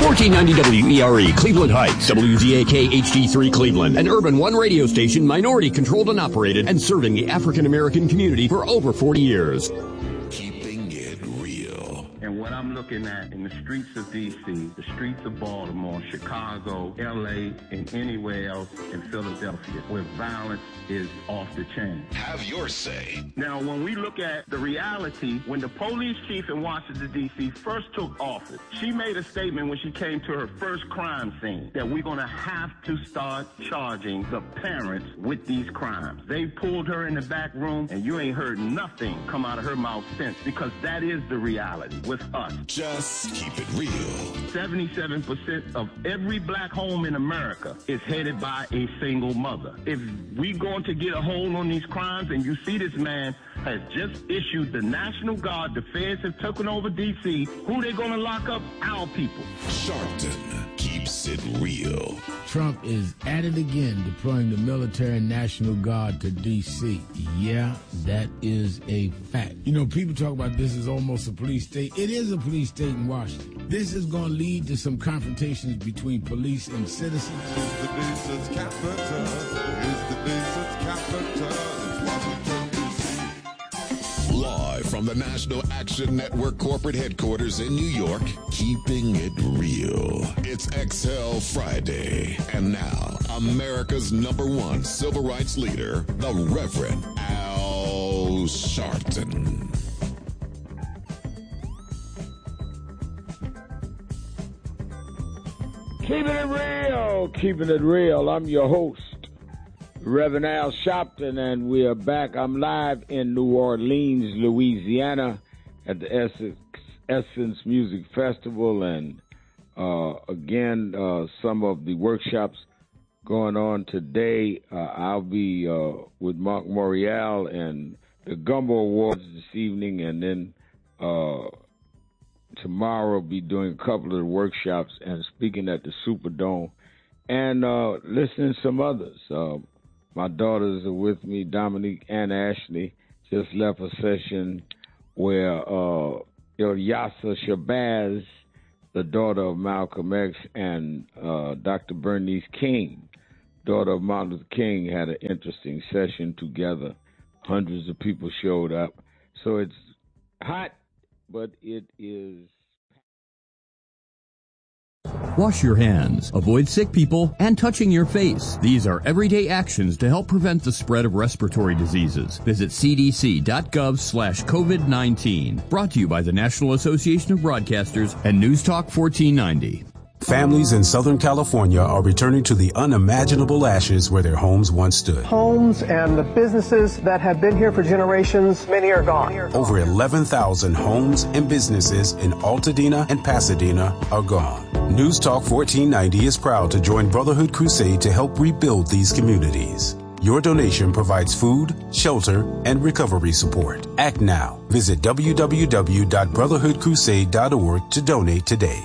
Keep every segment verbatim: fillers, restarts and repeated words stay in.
fourteen ninety W E R E, Cleveland Heights, W G A K H D three Cleveland, an Urban One radio station, minority controlled and operated, and serving the African American community for over forty years. Keeping it real. And what I'm looking at in the streets of D C, the streets of Baltimore, Chicago, L A, and anywhere else in Philadelphia, where violence is off the chain. Have your say. Now, when we look at the reality, when the police chief in Washington, D C first took office, she made a statement when she came to her first crime scene that we're going to have to start charging the parents with these crimes. They pulled her in the back room, and you ain't heard nothing come out of her mouth since, because that is the reality with us. Just keep it real. seventy-seven percent of every black home in America is headed by a single mother. If we going to get a hold on these crimes, and you see this man has just issued the National Guard, the feds have taken over D C, who they going to lock up? Our people. Sharpton keeps it real. Trump is at it again, deploying the military and National Guard to D C. Yeah, that is a fact. You know, people talk about this as almost a police state. It is a police state in Washington. This is going to lead to some confrontations between police and citizens. It's the nation's capital. It's the nation's capital. It's Washington, D C. Live from the National Action Network corporate headquarters in New York, keeping it real. It's Exhale Friday. And now, America's number one civil rights leader, the Reverend Al Sharpton. Keeping it real, keeping it real. I'm your host, Reverend Al Sharpton, and we are back. I'm live in New Orleans, Louisiana, at the Essence, Essence Music Festival, and uh, again, uh, some of the workshops going on today. Uh, I'll be uh, with Mark Morial and the Gumbo Awards this evening, and then uh, tomorrow I'll be doing a couple of the workshops and speaking at the Superdome, and uh, listening to some others. Uh, My daughters are with me. Dominique and Ashley just left a session where uh, Ilyasa Shabazz, the daughter of Malcolm X, and uh, Doctor Bernice King, daughter of Martin Luther King, had an interesting session together. Hundreds of people showed up. So it's hot, but it is... Wash your hands, avoid sick people, and touching your face. These are everyday actions to help prevent the spread of respiratory diseases. Visit cdc.gov slash COVID nineteen. Brought to you by the National Association of Broadcasters and News Talk fourteen ninety. Families in Southern California are returning to the unimaginable ashes where their homes once stood. Homes and the businesses that have been here for generations, many are gone. Over eleven thousand homes and businesses in Altadena and Pasadena are gone. News Talk fourteen ninety is proud to join Brotherhood Crusade to help rebuild these communities. Your donation provides food, shelter, and recovery support. Act now. Visit w w w dot brotherhood crusade dot org to donate today.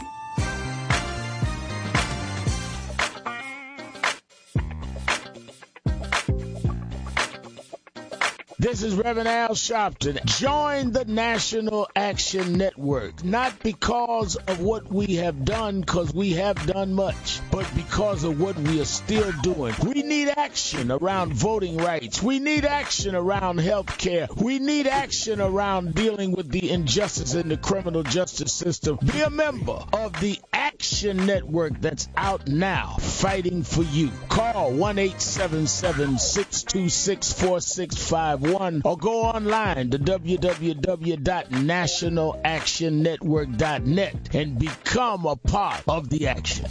This is Reverend Al Sharpton. Join the National Action Network, not because of what we have done, because we have done much, but because of what we are still doing. We need action around voting rights. We need action around health care. We need action around dealing with the injustice in the criminal justice system. Be a member of the Action Network that's out now, fighting for you. Call one eight seven seven, six two six, four six five one. Or go online to w w w dot national action network dot net and become a part of the action.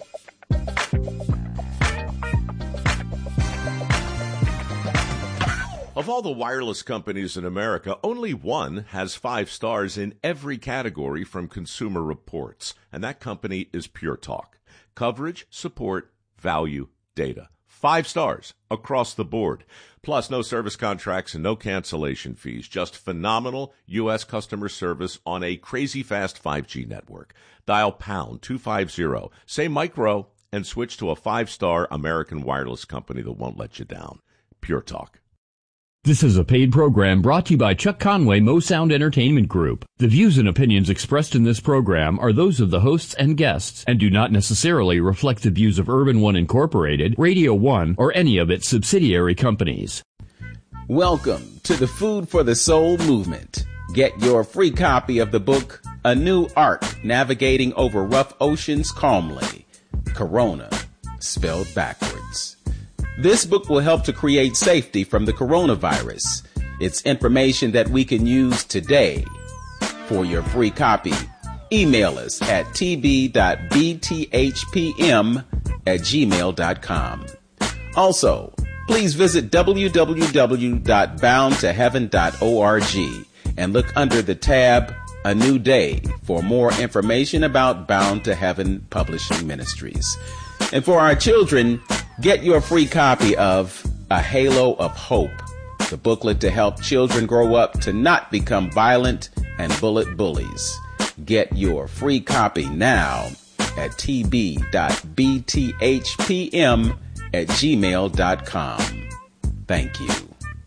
Of all the wireless companies in America, only one has five stars in every category from Consumer Reports, and that company is Pure Talk. Coverage, support, value, data. Five stars across the board. Plus, no service contracts and no cancellation fees. Just phenomenal U S customer service on a crazy fast five G network. Dial pound two fifty, say micro, and switch to a five-star American wireless company that won't let you down. Pure Talk. This is a paid program brought to you by Chuck Conway Mo Sound Entertainment Group. The views and opinions expressed in this program are those of the hosts and guests and do not necessarily reflect the views of Urban One Incorporated, Radio One, or any of its subsidiary companies. Welcome to the Food for the Soul movement. Get your free copy of the book, A New Arc, Navigating Over Rough Oceans Calmly. Corona, spelled backwards. This book will help to create safety from the coronavirus. It's information that we can use today. For your free copy, email us at t b dot b t h p m at gmail dot com. Also, please visit w w w dot bound to heaven dot org and look under the tab A New Day for more information about Bound to Heaven Publishing Ministries. And for our children, get your free copy of A Halo of Hope, the booklet to help children grow up to not become violent and bullet bullies. Get your free copy now at t b dot b t h p m at gmail dot com. Thank you.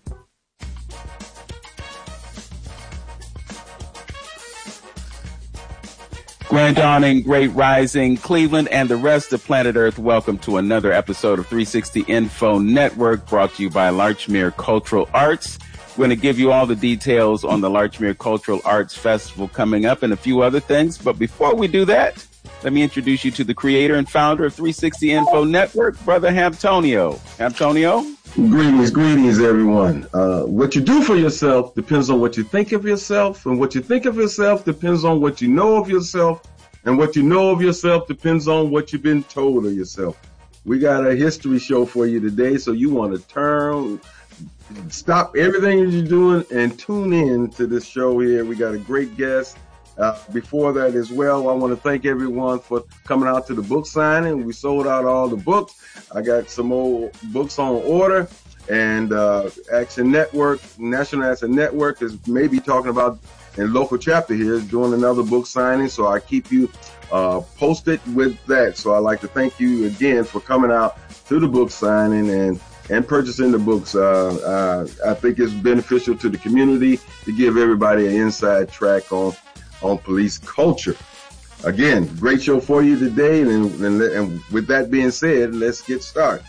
Grand dawning, great rising, Cleveland and the rest of planet Earth. Welcome to another episode of three sixty Info Network, brought to you by Larchmere Cultural Arts. We're going to give you all the details on the Larchmere Cultural Arts Festival coming up and a few other things. But before we do that, let me introduce you to the creator and founder of three sixty Info Network, Brother Hamptonio. Hamptonio? Greetings, greetings, everyone. Uh, what you do for yourself depends on what you think of yourself, and what you think of yourself depends on what you know of yourself, and what you know of yourself depends on what you've been told of yourself. We got a history show for you today, so you want to turn, stop everything you're doing, and tune in to this show here. We got a great guest. Uh, before that as well, I want to thank everyone for coming out to the book signing. We sold out all the books. I got some more books on order, and uh, Action Network, National Action Network is maybe talking about, and local chapter here is doing another book signing. So I keep you uh, posted with that. So I'd like to thank you again for coming out to the book signing and and purchasing the books. Uh, uh, I think it's beneficial to the community to give everybody an inside track on on police culture. Again, great show for you today. And, and, and with that being said, let's get started.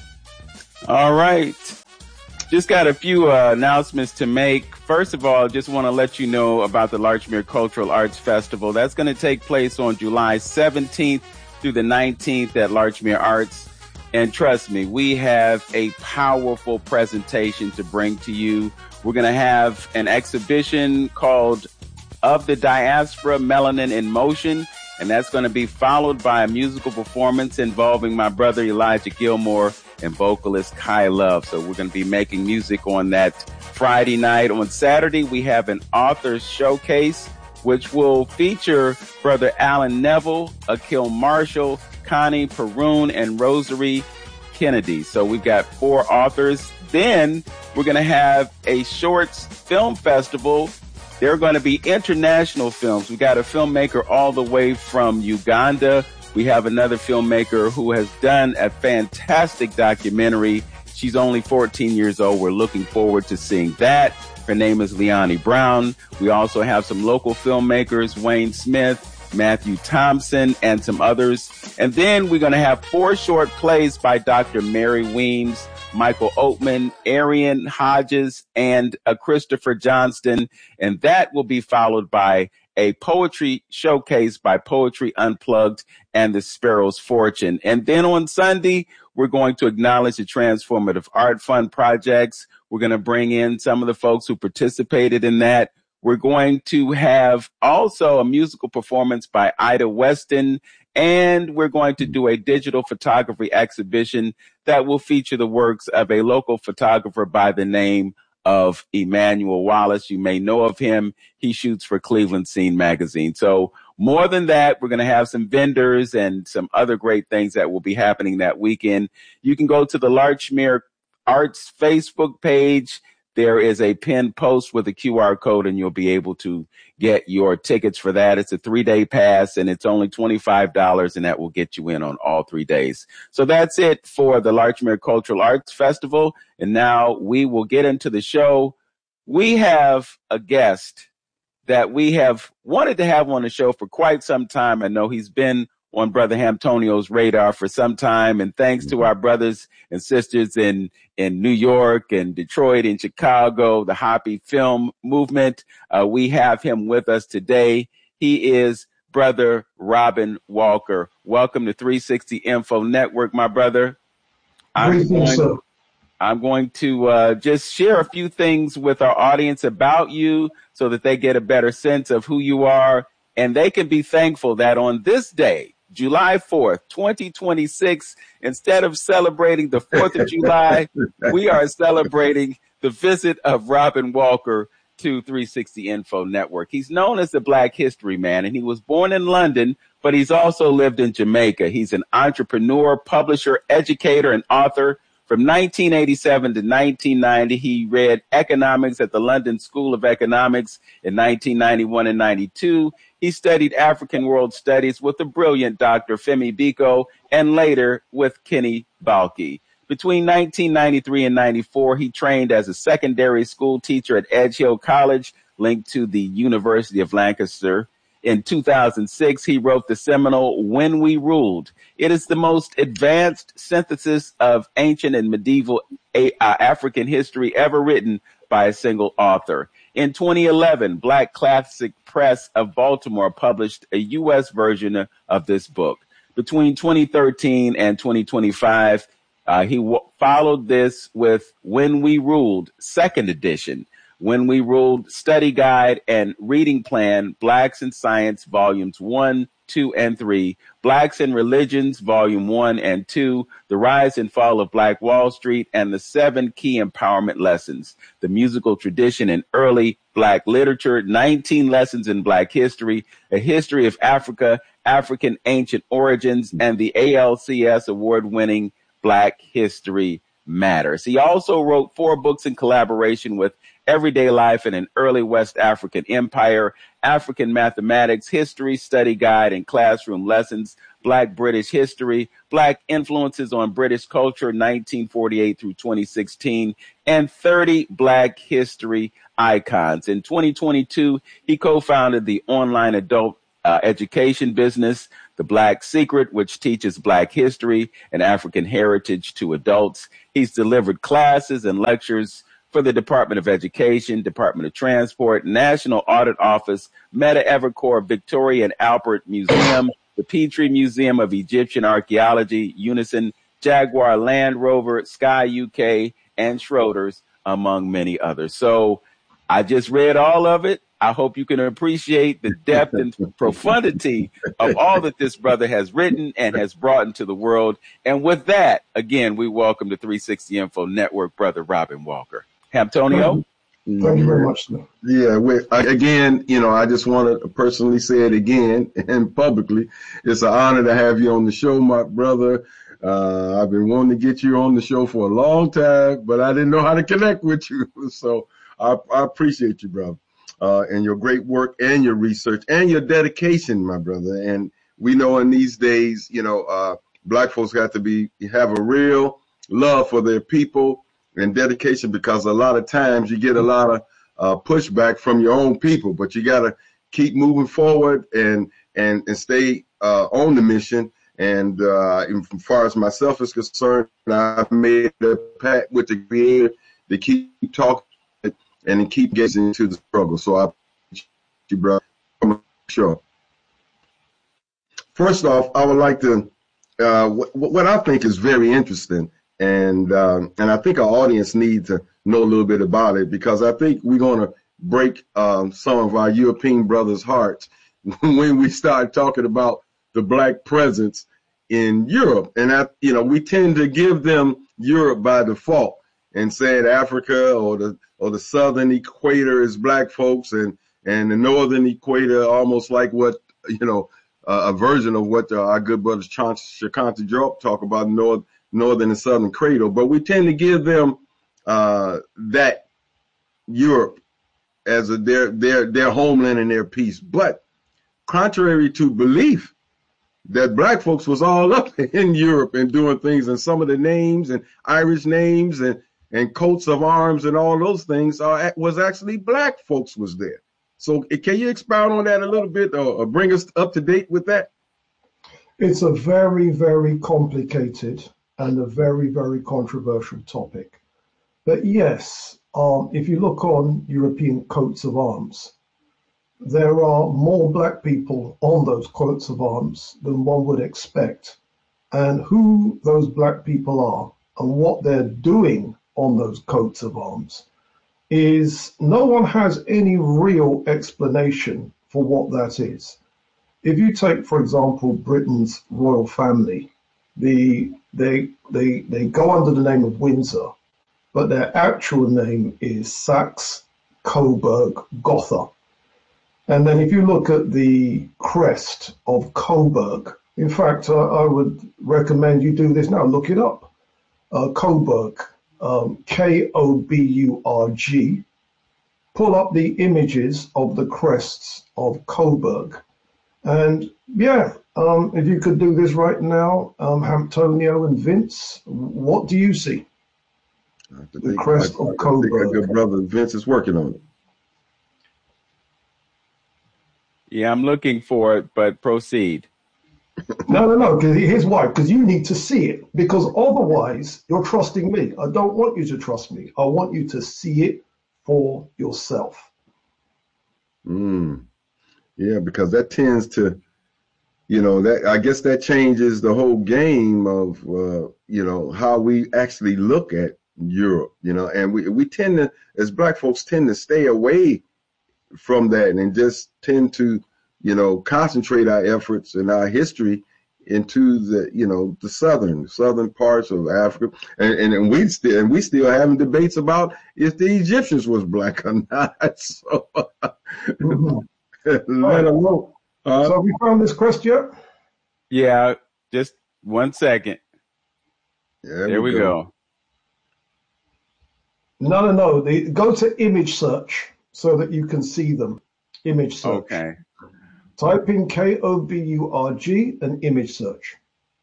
All right. Just got a few uh, announcements to make. First of all, just want to let you know about the Larchmere Cultural Arts Festival. That's going to take place on July seventeenth through the nineteenth at Larchmere Arts. And trust me, we have a powerful presentation to bring to you. We're going to have an exhibition called Of the Diaspora, Melanin in Motion, and that's going to be followed by a musical performance involving my brother Elijah Gilmore and vocalist Kai Love. So we're going to be making music on that Friday night. On Saturday, we have an author's showcase, which will feature Brother Alan Neville, Akil Marshall, Connie Perun, and Rosary Kennedy. So we've got four authors. Then we're going to have a shorts film festival. There are going to be international films. We got a filmmaker all the way from Uganda. We have another filmmaker who has done a fantastic documentary. She's only fourteen years old. We're looking forward to seeing that. Her name is Leonie Brown. We also have some local filmmakers, Wayne Smith, Matthew Thompson, and some others. And then we're going to have four short plays by Doctor Mary Weems, Michael Oatman, Arian Hodges, and uh, Christopher Johnston. And that will be followed by a poetry showcase by Poetry Unplugged and the Sparrow's Fortune. And then on Sunday, we're going to acknowledge the Transformative Art Fund projects. We're going to bring in some of the folks who participated in that. We're going to have also a musical performance by Ida Weston, and we're going to do a digital photography exhibition that will feature the works of a local photographer by the name of Emmanuel Wallace. You may know of him. He shoots for Cleveland Scene magazine. So more than that, we're going to have some vendors and some other great things that will be happening that weekend. You can go to the Larchmere Arts Facebook page. there is a pinned post with a Q R code, and you'll be able to get your tickets for that. It's a three-day pass, and it's only twenty-five dollars, and that will get you in on all three days. So that's it for the Larchmere Cultural Arts Festival, and now we will get into the show. We have a guest that we have wanted to have on the show for quite some time. I know he's been on Brother Hamptonio's radar for some time, and thanks to our brothers and sisters in, in New York and Detroit and Chicago, the Hoppy Film Movement, uh, we have him with us today. He is Brother Robin Walker. Welcome to three sixty Info Network, my brother. I'm going, I'm going to uh, just share a few things with our audience about you so that they get a better sense of who you are, and they can be thankful that on this day, July fourth, twenty twenty-six, instead of celebrating the fourth of July, we are celebrating the visit of Robin Walker to three sixty Info Network. He's known as the Black History Man, and he was born in London, but he's also lived in Jamaica. He's an entrepreneur, publisher, educator, and author. From nineteen eighty-seven to nineteen ninety, he read economics at the London School of Economics. In nineteen ninety-one and ninety-two, he studied African World Studies with the brilliant Doctor Femi Biko, and later with Kenny Balki. Between nineteen ninety-three and ninety-four, he trained as a secondary school teacher at Edge Hill College, linked to the University of Lancaster. In two thousand six, he wrote the seminal When We Ruled. It is the most advanced synthesis of ancient and medieval a- uh, African history ever written by a single author. In twenty eleven, Black Classic Press of Baltimore published a U S version of this book. Between twenty thirteen and twenty twenty-five, uh, he w- followed this with When We Ruled, second edition. When We Ruled Study Guide and Reading Plan, Blacks in Science, Volumes one, two, and three, Blacks in Religions, Volume one and two, The Rise and Fall of Black Wall Street, and the Seven Key Empowerment Lessons, The Musical Tradition in Early Black Literature, nineteen Lessons in Black History, A History of Africa, African Ancient Origins, and the A L C S award-winning Black History Matters. He also wrote four books in collaboration with Everyday Life in an Early West African Empire, African Mathematics, History, Study Guide, and Classroom Lessons, Black British History, Black Influences on British Culture, nineteen forty-eight through twenty sixteen, and thirty Black History Icons. In twenty twenty-two, he co-founded the online adult uh, education business, The Black Secret, which teaches Black history and African heritage to adults. He's delivered classes and lectures for the Department of Education, Department of Transport, National Audit Office, Meta Evercore, Victoria and Albert Museum, the Petrie Museum of Egyptian Archaeology, Unison, Jaguar Land Rover, Sky U K, and Schroders, among many others. So I just read all of it. I hope you can appreciate the depth and profundity of all that this brother has written and has brought into the world. And with that, again, we welcome to three sixty Info Network, Brother Robin Walker. Hamptonio? Thank you very much. Sir. Yeah, we, again, you know, I just want to personally say it again and publicly. It's an honor to have you on the show, my brother. Uh, I've been wanting to get you on the show for a long time, but I didn't know how to connect with you. So I, I appreciate you, brother, uh, and your great work and your research and your dedication, my brother. And we know in these days, you know, uh, Black folks got to be have a real love for their people and dedication, because a lot of times you get a lot of uh, pushback from your own people, but you got to keep moving forward and and and stay uh, on the mission. And uh, as far as myself is concerned, I've made a pact with the Creator to keep talking and to keep getting into the struggle. So I appreciate you, brother. Sure. First off, I would like to uh, what, what I think is very interesting. And um, and I think our audience needs to know a little bit about it, because I think we're going to break um, some of our European brothers' hearts when we start talking about the Black presence in Europe. And, that, you know, we tend to give them Europe by default and saying Africa or the or the southern equator is Black folks, and, and the northern equator almost like what, you know, uh, a version of what uh, our good brothers Shakanta Drop talk about, north. Northern and Southern Cradle, but we tend to give them uh, that Europe as a, their their their homeland and their peace. But contrary to belief, that black folks was all up in Europe and doing things, and some of the names and Irish names and and coats of arms and all those things are was actually black folks was there. So can you expound on that a little bit, or, or bring us up to date with that? It's a very, very complicated and a very, very controversial topic. But yes, um, if you look on European coats of arms, there are more black people on those coats of arms than one would expect. And who those black people are and what they're doing on those coats of arms is no one has any real explanation for what that is. If you take, for example, Britain's royal family, the they they they go under the name of Windsor, but their actual name is Saxe Coburg Gotha. And then if you look at the crest of Coburg, in fact, uh, I would recommend you do this now. Look it up. Uh, Coburg, um, K O B U R G. Pull up the images of the crests of Coburg. And yeah, um, if you could do this right now, um, Hamptonio and Vince, what do you see? The crest of Coburg. I think our good brother Vince is working on it. Yeah, I'm looking for it, but proceed. No, no, no, because here's why. Because you need to see it. Because otherwise, you're trusting me. I don't want you to trust me. I want you to see it for yourself. Mm. Yeah, because that tends to, you know, that I guess that changes the whole game of, uh, you know, how we actually look at Europe, you know, and we, we tend to, as black folks, tend to stay away from that and just tend to, you know, concentrate our efforts and our history into the, you know, the southern southern parts of Africa, and and, and we still and we still having debates about if the Egyptians was black or not. So, mm-hmm. Let alone. Uh, so have we found this crest yet? Yeah, just one second. There, there we, we go. go. No, no, no. The, go to image search so that you can see them. Image search. Okay. Type in K O B U R G and image search.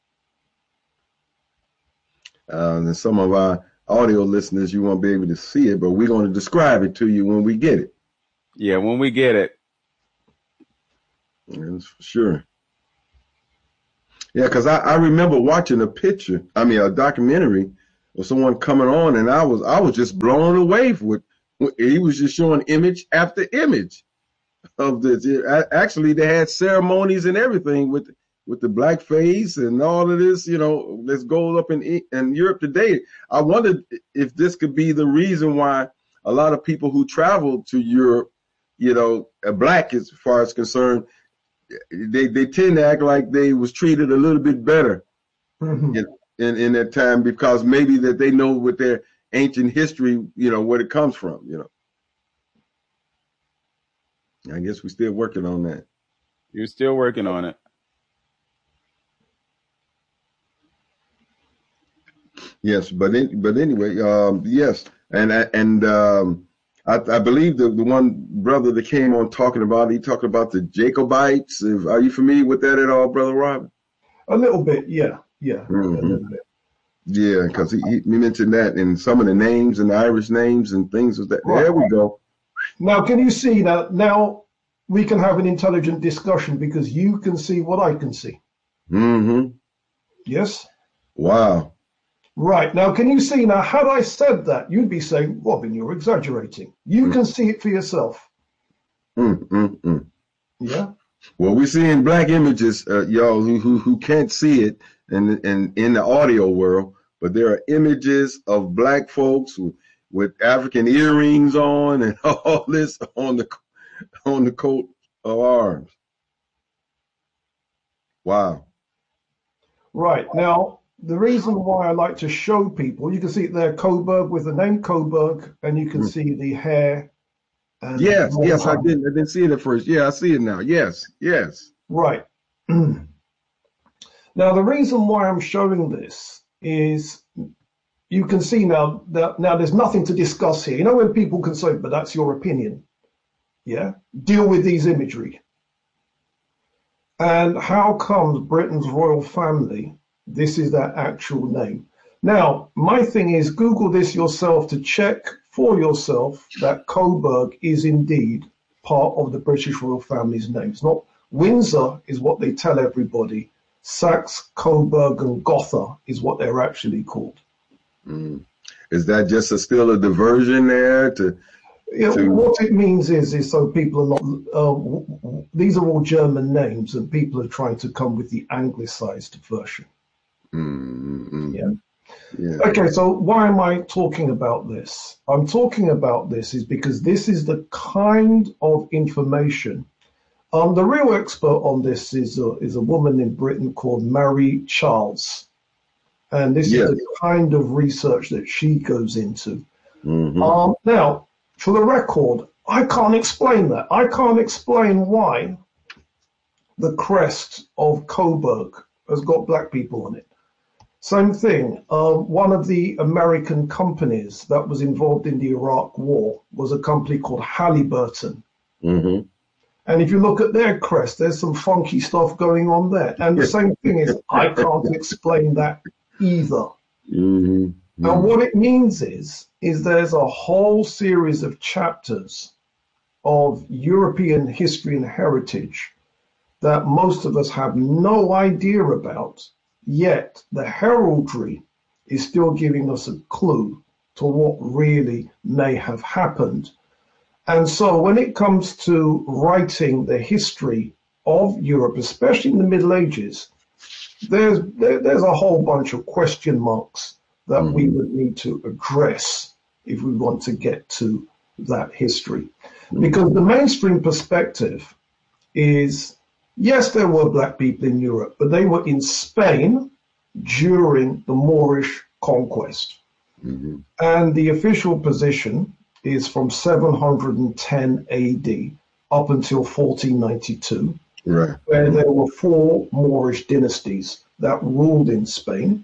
Uh, and some of our audio listeners, you won't be able to see it, but we're going to describe it to you when we get it. Yeah, when we get it. That's for sure. Yeah, because I, I remember watching a picture, I mean, a documentary of someone coming on, and I was I was just blown away with, with he was just showing image after image of this. It, actually, they had ceremonies and everything with with the black face and all of this, you know, this goes up in in Europe today. I wondered if this could be the reason why a lot of people who travel to Europe, you know, black as far as concerned, they they tend to act like they was treated a little bit better mm-hmm. in, in in that time, because maybe that they know with their ancient history, you know, where it comes from, you know. I guess we're still working on that. You're still working on it. Yes, but in, but anyway, um, yes, and and um, I, I believe the, the one brother that came on talking about, he talking about the Jacobites. Are you familiar with that at all, Brother Robin? A little bit, yeah, yeah, mm-hmm. a little bit. Yeah, because he, he mentioned that in some of the names and the Irish names and things of that. Right. There we go. Now, can you see now? Now we can have an intelligent discussion because you can see what I can see. Mm-hmm. Yes. Wow. Right. Now, can you see now, had I said that, you'd be saying, Robin, you're exaggerating. You mm. can see it for yourself. Mm, mm, mm. Yeah. Well, we're seeing black images, uh, y'all, who, who who can't see it in, in, in the audio world, but there are images of black folks with, with African earrings on and all this on the on the coat of arms. Wow. Right. Now, the reason why I like to show people, you can see it there, Coburg with the name Coburg, and you can mm. see the hair. And yes, yes, I didn't, I didn't see it at first. Yeah, I see it now. Yes, yes. Right. Now, the reason why I'm showing this is you can see now that now there's nothing to discuss here. You know when people can say, but that's your opinion. Yeah? Deal with these imagery. And how comes Britain's royal family, this is their actual name? Now, my thing is Google this yourself to check for yourself that Coburg is indeed part of the British royal family's name. It's not Windsor is what they tell everybody. Saxe, Coburg, and Gotha is what they're actually called. Mm. Is that just a, still a diversion there? To, yeah, to... What it means is, is so people are not, uh, these are all German names and people are trying to come with the anglicized version. Mm-hmm. Yeah. Yeah. Okay, so why am I talking about this? I'm talking about this is because this is the kind of information. Um, the real expert on this is a, is a woman in Britain called Mary Charles. And this Yes. is the kind of research that she goes into. Mm-hmm. Um, now, for the record, I can't explain that. I can't explain why the crest of Coburg has got black people on it. Same thing. Um, one of the American companies that was involved in the Iraq War was a company called Halliburton. Mm-hmm. And if you look at their crest, there's some funky stuff going on there. And the same thing is, I can't explain that either. Mm-hmm. Mm-hmm. And what it means is, is there's a whole series of chapters of European history and heritage that most of us have no idea about, yet the heraldry is still giving us a clue to what really may have happened. And so when it comes to writing the history of Europe, especially in the Middle Ages, there's there, there's a whole bunch of question marks that mm-hmm. we would need to address if we want to get to that history. Mm-hmm. Because the mainstream perspective is, yes, there were black people in Europe, but they were in Spain during the Moorish conquest. Mm-hmm. And the official position is from seven hundred ten A D up until fourteen ninety-two, right, where there were four Moorish dynasties that ruled in Spain.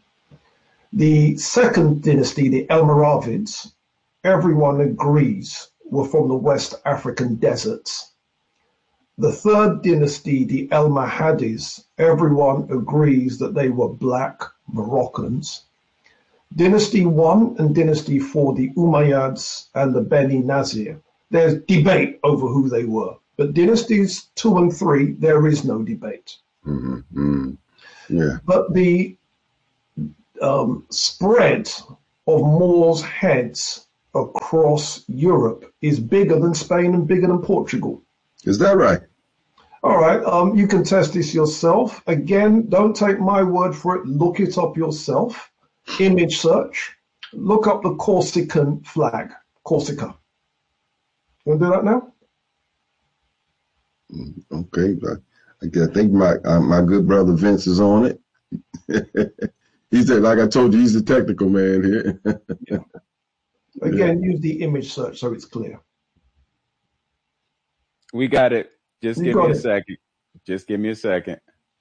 The second dynasty, the Almoravids, everyone agrees were from the West African deserts. The third dynasty, the Almohades, everyone agrees that they were black Moroccans. Dynasty one and Dynasty four, the Umayyads and the Beni Nazir, there's debate over who they were. But dynasties two and three, there is no debate. Mm-hmm. Mm-hmm. Yeah. But the um, spread of Moors' heads across Europe is bigger than Spain and bigger than Portugal. Is that right? All right. Um, you can test this yourself. Again, don't take my word for it. Look it up yourself. Image search. Look up the Corsican flag. Corsica. You want to do that now? Okay. I think my uh, my good brother Vince is on it. He's the, like I told you, he's the technical man here. Yeah. Again, yeah. Use the image search so it's clear. We got it. Just You give me got a it. second. Just give me a second.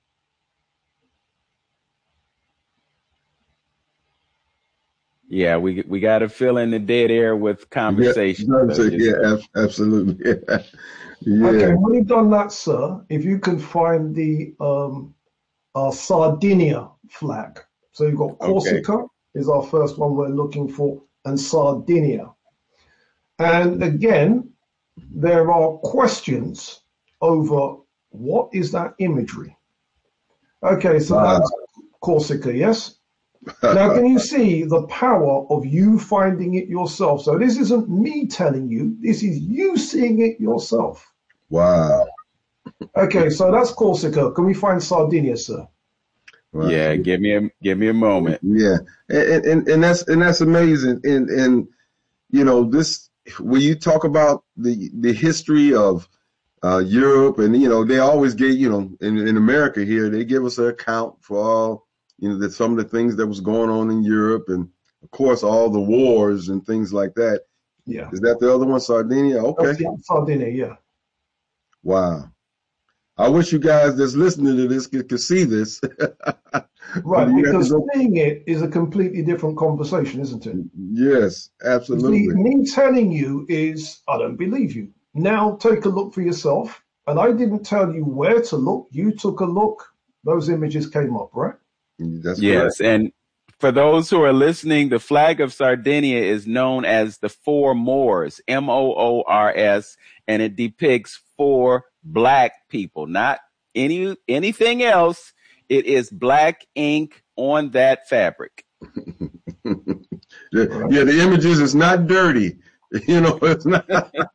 Yeah, we we got to fill in the dead air with conversation. Yeah, So yeah, just- ab- absolutely. Yeah. Yeah. Okay, when you've done that, sir, if you can find the um, uh, Sardinia flag. So you've got Corsica is our first one we're looking for, and Sardinia. And again, there are questions over what is that imagery. Okay, so Wow. that's Corsica, yes? Now, can you see the power of you finding it yourself? So this isn't me telling you, this is you seeing it yourself. Wow. Okay, so that's Corsica. Can we find Sardinia, sir? Wow. yeah, give me a give me a moment. Yeah, and, and and that's and that's amazing. And and you know this when you talk about the the history of uh, Europe, and you know they always get you know in, in America here they give us an account for all you know the, some of the things that was going on in Europe, and of course all the wars and things like that. Yeah. Is that the other one, Sardinia? Okay. That's the Sardinia, yeah. Wow. I wish you guys that's listening to this could, could see this. Right, You have to because go- seeing it is a completely different conversation, isn't it? Yes, absolutely. See, me telling you is, I don't believe you. Now take a look for yourself. And I didn't tell you where to look. You took a look. Those images came up, right? That's Yes, correct. and for those who are listening, the flag of Sardinia is known as the Four Moors, M O O R S, and it depicts four black people, not any anything else. It is black ink on that fabric. the, yeah, the images is not dirty. You know, it's not.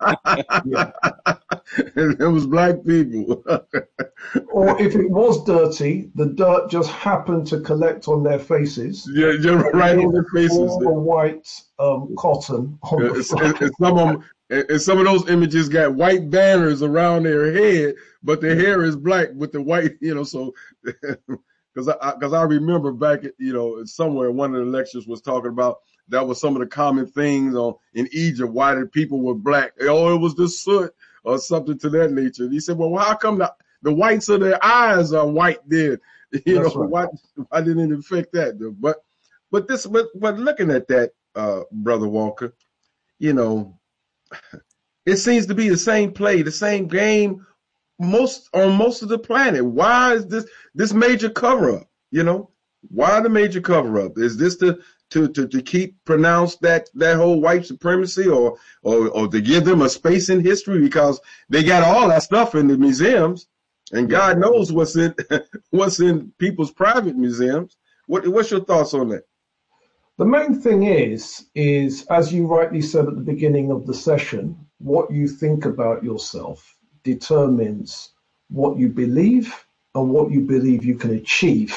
It was black people. Or if it was dirty, the dirt just happened to collect on their faces. Yeah, just right on their faces. All the white um, cotton on the It's, front. it's some of them, and some of those images got white banners around their head, but their hair is black with the white. You know, so because I because I remember back, at, you know, somewhere one of the lectures was talking about that was some of the common things on in Egypt. Why did people were black? Oh, it was the soot or something to that nature. And he said, well, how come the, the whites of their eyes are white then? You That's know, right. why why didn't it affect that? But but this but but looking at that, uh, Brother Walker, you know, it seems to be the same play, the same game most on most of the planet. Why is this this major cover up? You know, why the major cover up? Is this to to to, to keep pronounce that that whole white supremacy, or, or or to give them a space in history because they got all that stuff in the museums, and God knows what's in what's in people's private museums. What what's your thoughts on that? The main thing is, is as you rightly said at the beginning of the session, what you think about yourself determines what you believe and what you believe you can achieve.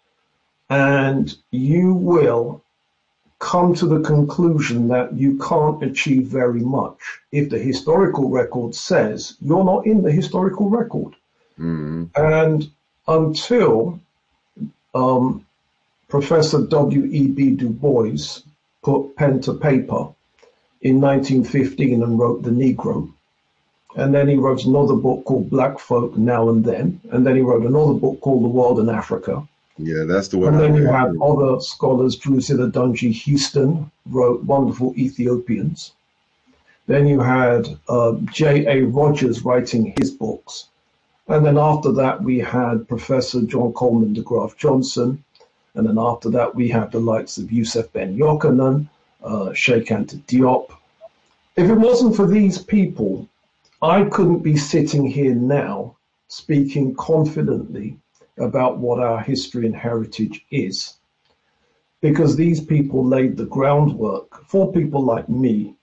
And you will come to the conclusion that you can't achieve very much if the historical record says you're not in the historical record. Mm-hmm. And until um, Professor W E B Du Bois put pen to paper in nineteen fifteen and wrote The Negro. And then he wrote another book called Black Folk Now and Then. And then he wrote another book called The World in Africa. Yeah, that's the one. And then I you read. have other scholars. Drusilla Dungy Houston wrote Wonderful Ethiopians. Then you had uh, J A Rogers writing his books. And then after that, we had Professor John Coleman DeGraff Johnson. And then after that, we have the likes of Yusuf Ben Yochanan, uh, Sheikh Anta Diop. If it wasn't for these people, I couldn't be sitting here now speaking confidently about what our history and heritage is, because these people laid the groundwork for people like me